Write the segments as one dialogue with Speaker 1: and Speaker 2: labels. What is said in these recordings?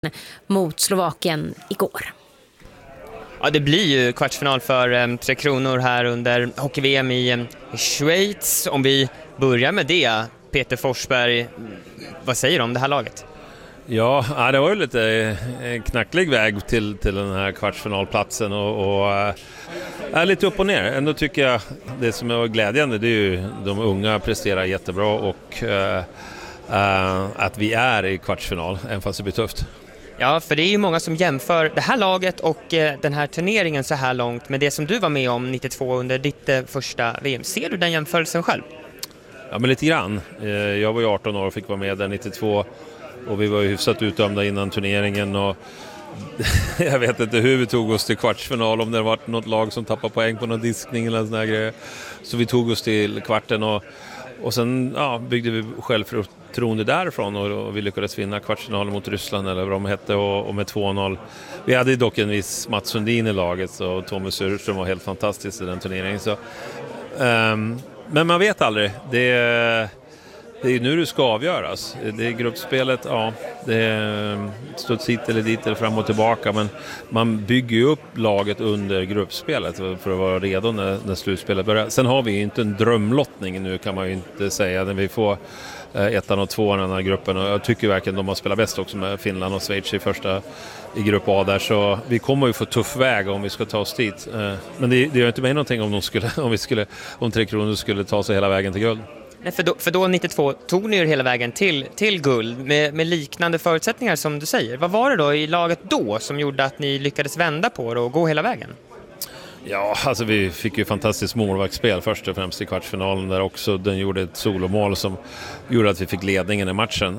Speaker 1: mot Slovakien igår.
Speaker 2: Ja, det blir ju kvartsfinal för Tre Kronor här under hockey-VM i Schweiz. Om vi börjar med det, Peter Forsberg, vad säger du om det här laget?
Speaker 3: Ja, det var ju lite knacklig väg till den här kvartsfinalplatsen och är lite upp och ner. Ändå tycker jag det som är glädjande, det är ju de unga presterar jättebra och att vi är i kvartsfinal, även fast det blir tufft.
Speaker 2: Ja, för det är ju många som jämför det här laget och den här turneringen så här långt med det som du var med om 92 under ditt första VM. Ser du den jämförelsen själv?
Speaker 3: Ja, men lite grann. Jag var ju 18 år och fick vara med där 92 och vi var ju hyfsat utdömda innan turneringen och jag vet inte hur vi tog oss till kvartsfinal, om det var något lag som tappade poäng på någon diskning eller sån här grejer. Så vi tog oss till kvarten och sen byggde vi självförtroende därifrån och vi lyckades vinna kvartsfinalen mot Ryssland eller vad de hette och med 2-0. Vi hade dock en viss Mats Sundin i laget och Tommy Surström var helt fantastisk i den turneringen. Så, men man vet aldrig. Det är nu det ska avgöras. Det är gruppspelet, det är stått hit eller dit eller fram och tillbaka, men man bygger ju upp laget under gruppspelet för att vara redo när slutspelet börjar. Sen har vi ju inte en drömlottning nu, kan man ju inte säga, när vi får ettan och tvåan i den här gruppen, och jag tycker verkligen de har spelat bäst också med Finland och Schweiz i grupp A där, så vi kommer ju få tuff väg om vi ska ta oss dit. Men det gör inte mig någonting om Tre Kronor skulle ta sig hela vägen till guld.
Speaker 2: Nej, för då 92 tog ni er hela vägen till guld med liknande förutsättningar som du säger. Vad var det då i laget då som gjorde att ni lyckades vända på det och gå hela vägen?
Speaker 3: Ja, alltså vi fick ju fantastiskt målvaktsspel först och främst i kvartsfinalen där också. Den gjorde ett solomål som gjorde att vi fick ledningen i matchen.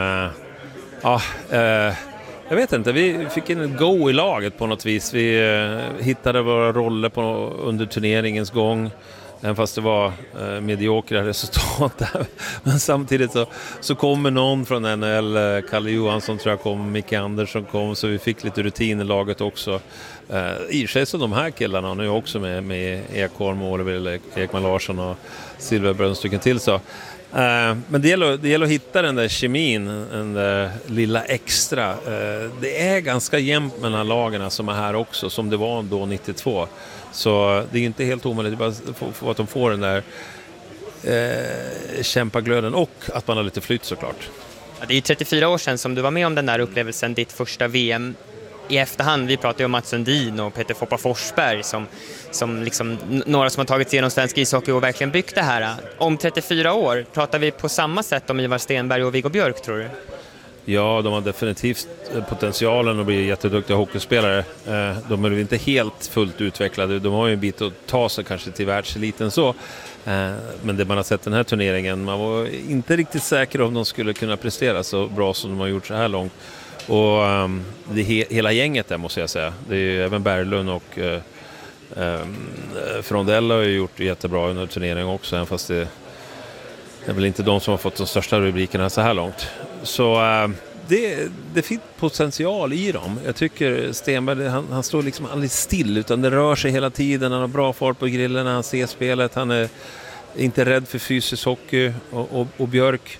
Speaker 3: Jag vet inte, vi fick en go i laget på något vis. Vi hittade våra roller under turneringens gång. Även fast det var mediokra resultat där. Men samtidigt så kommer någon från NHL, Kalle Johansson tror jag kom, Micke Andersson kom, så vi fick lite rutin i laget också. I sig så de här killarna nu också med Ekholm, Oliver Ekman Larsson och Silverbrunn stycken till så. Men det gäller att hitta den där kemin, den där lilla extra. Det är ganska jämnt mellan lagarna som är här också, som det var då 92. Så det är inte helt omöjligt bara att de får den där kämpaglöden och att man har lite flytt såklart.
Speaker 2: Ja, det är 34 år sedan som du var med om den där upplevelsen, ditt första VM. I efterhand, vi pratar ju om Mats Sundin och Peter Foppa Forsberg som liksom några som har tagit sig igenom svensk ishockey och verkligen byggt det här. Om 34 år, pratar vi på samma sätt om Ivar Stenberg och Viggo Björk, tror du?
Speaker 3: Ja, de har definitivt potentialen att bli jätteduktiga hockeyspelare. De är inte helt fullt utvecklade. De har ju en bit att ta sig kanske till världseliten så. Men det man har sett den här turneringen, man var inte riktigt säker om de skulle kunna prestera så bra som de har gjort så här långt. Och det hela gänget där måste jag säga. Det är ju även Berglund och Frondell har ju gjort jättebra under turneringen också, även fast det är väl inte de som har fått de största rubrikerna så här långt. Så det finns potential i dem. Jag tycker Stenberg, han står liksom aldrig still, utan det rör sig hela tiden. Han har bra fart på grillen när han ser spelet. Han är inte rädd för fysisk hockey. Och Björk,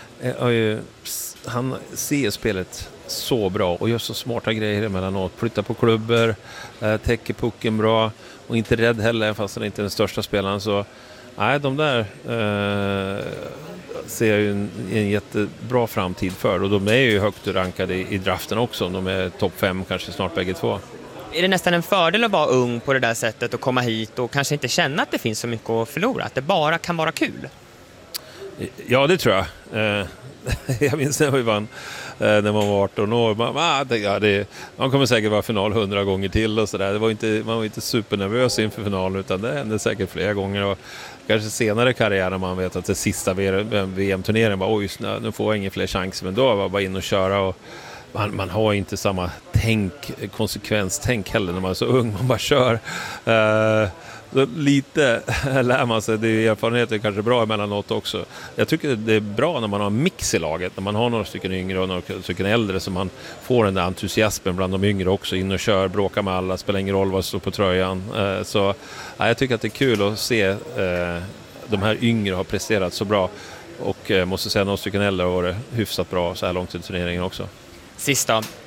Speaker 3: han ser spelet så bra och gör så smarta grejer emellanåt. Flyttar på klubbor, täcker pucken bra och inte rädd heller, fast han inte är den största spelaren. Så nej, de där ser jag ju en jättebra framtid för, och de är ju högt rankade i draften också. De är topp 5 kanske snart bägge två.
Speaker 2: Är det nästan en fördel att vara ung på det där sättet och komma hit och kanske inte känna att det finns så mycket att förlora, att det bara kan vara kul?
Speaker 3: Ja, det tror jag. Jag minns när vi vann när man var 18 år. Man kommer säkert vara final 100 gånger till och sådär. Man var inte supernervös inför finalen, utan det hände säkert flera gånger. Och kanske senare i karriären man vet att det sista VM-turneringen var oj, nu får jag ingen fler chanser, men då var jag bara in och köra. Och man har inte samma konsekvenstänk heller när man är så ung, man bara kör. Lite lär man sig, det är erfarenheter kanske bra emellanåt också. Jag tycker det är bra när man har en mix i laget, när man har några stycken yngre och några stycken äldre, så man får den där entusiasmen bland de yngre också, in och kör, bråka med alla, spelar ingen roll vad som står på tröjan. Så jag tycker att det är kul att se de här yngre har presterat så bra, och måste säga några stycken äldre har varit hyfsat bra så här långt i turneringen också.
Speaker 2: Sista,